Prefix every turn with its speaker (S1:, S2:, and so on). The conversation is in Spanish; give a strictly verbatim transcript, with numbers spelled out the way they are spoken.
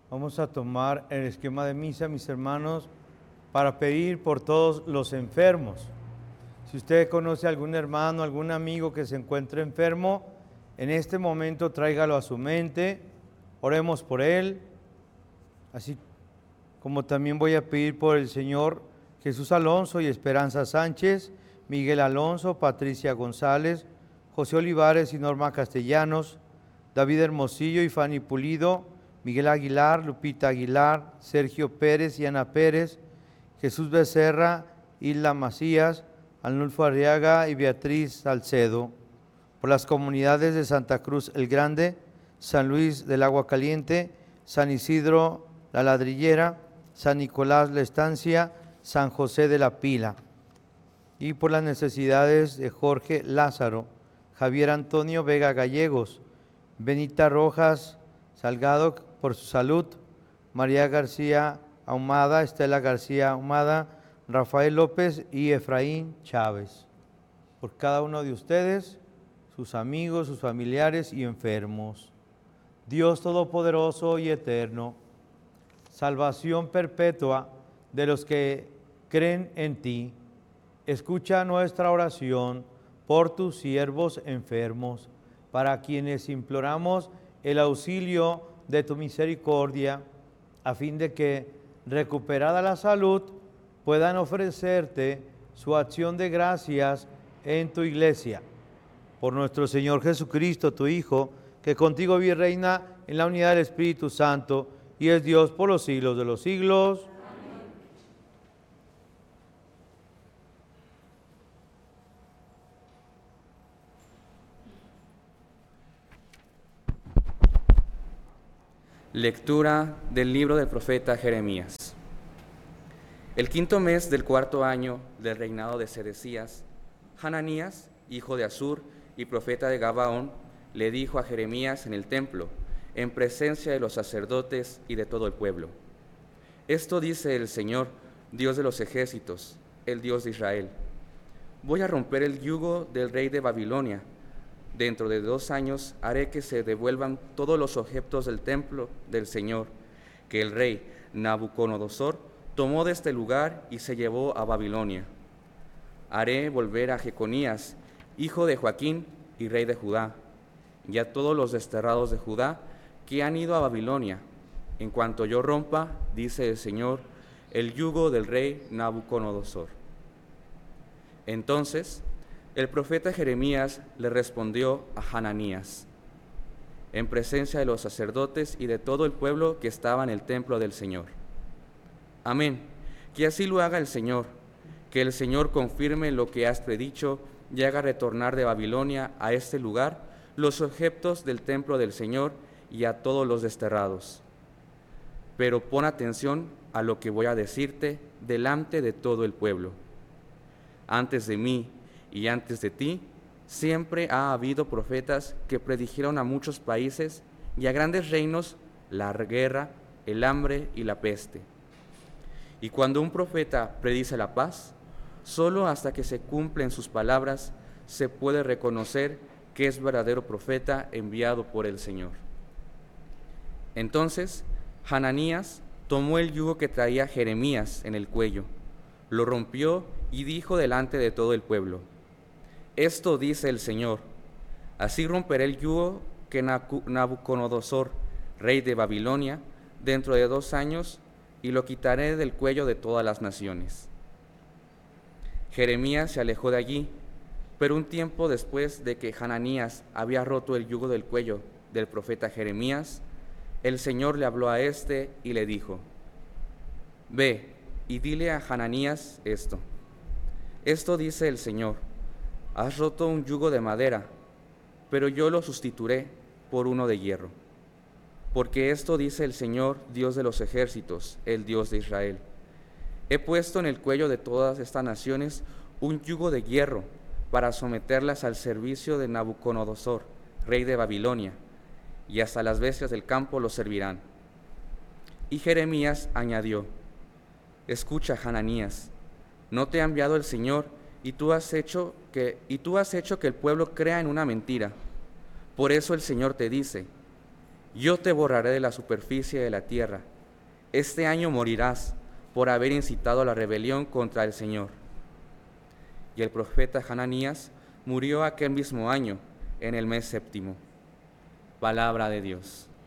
S1: Vamos a tomar el esquema de misa, mis hermanos, para pedir por todos los enfermos. Si usted conoce a algún hermano, algún amigo que se encuentre enfermo, en este momento tráigalo a su mente, oremos por él, así como también voy a pedir por el señor Jesús Alonso y Esperanza Sánchez, Miguel Alonso, Patricia González, José Olivares y Norma Castellanos, David Hermosillo y Fanny Pulido, Miguel Aguilar, Lupita Aguilar, Sergio Pérez y Ana Pérez, Jesús Becerra, Isla Macías, Arnulfo Arriaga y Beatriz Salcedo. Por las comunidades de Santa Cruz el Grande, San Luis del Agua Caliente, San Isidro la Ladrillera, San Nicolás la Estancia, San José de la Pila. Y por las necesidades de Jorge Lázaro, Javier Antonio Vega Gallegos, Benita Rojas Salgado por su salud, María García Ahumada, Estela García Ahumada, Rafael López y Efraín Chávez. Por cada uno de ustedes, sus amigos, sus familiares y enfermos. Dios Todopoderoso y Eterno, salvación perpetua de los que creen en ti, escucha nuestra oración por tus siervos enfermos, para quienes imploramos el auxilio de tu misericordia, a fin de que, recuperada la salud, puedan ofrecerte su acción de gracias en tu iglesia. Por nuestro Señor Jesucristo, tu Hijo, que contigo vive y reina en la unidad del Espíritu Santo, y es Dios por los siglos de los siglos. Amén.
S2: Lectura del libro del profeta Jeremías. El quinto mes del cuarto año del reinado de Sedecías, Hananías, hijo de Azur y profeta de Gabaón, le dijo a Jeremías en el templo, en presencia de los sacerdotes y de todo el pueblo: Esto dice el Señor, Dios de los ejércitos, el Dios de Israel: Voy a romper el yugo del rey de Babilonia. Dentro de dos años haré que se devuelvan todos los objetos del templo del Señor, que el rey Nabucodonosor tomó de este lugar y se llevó a Babilonia. Haré volver a Jeconías, hijo de Joaquín y rey de Judá, y a todos los desterrados de Judá que han ido a Babilonia, en cuanto yo rompa, dice el Señor, el yugo del rey Nabucodonosor. Entonces el profeta Jeremías le respondió a Hananías, en presencia de los sacerdotes y de todo el pueblo que estaba en el templo del Señor: Amén, que así lo haga el Señor, que el Señor confirme lo que has predicho y haga retornar de Babilonia a este lugar los objetos del templo del Señor y a todos los desterrados. Pero pon atención a lo que voy a decirte delante de todo el pueblo. Antes de mí y antes de ti, siempre ha habido profetas que predijeron a muchos países y a grandes reinos la guerra, el hambre y la peste. Y cuando un profeta predice la paz, solo hasta que se cumplen sus palabras se puede reconocer que es verdadero profeta enviado por el Señor. Entonces Hananías tomó el yugo que traía Jeremías en el cuello, lo rompió y dijo delante de todo el pueblo: Esto dice el Señor: Así romperé el yugo que Nabucodonosor, rey de Babilonia, dentro de dos años, y lo quitaré del cuello de todas las naciones. Jeremías se alejó de allí, pero un tiempo después de que Hananías había roto el yugo del cuello del profeta Jeremías, el Señor le habló a éste y le dijo: Ve y dile a Hananías esto. Esto dice el Señor: Has roto un yugo de madera, pero yo lo sustituiré por uno de hierro. Porque esto dice el Señor, Dios de los ejércitos, el Dios de Israel: He puesto en el cuello de todas estas naciones un yugo de hierro para someterlas al servicio de Nabucodonosor, rey de Babilonia, y hasta las bestias del campo lo servirán. Y Jeremías añadió: Escucha, Hananías, ¿no te ha enviado el Señor y tú has hecho que, y tú has hecho que el pueblo crea en una mentira? Por eso el Señor te dice: yo te borraré de la superficie de la tierra. Este año morirás por haber incitado a la rebelión contra el Señor. Y el profeta Hananías murió aquel mismo año, en el mes séptimo. Palabra de Dios.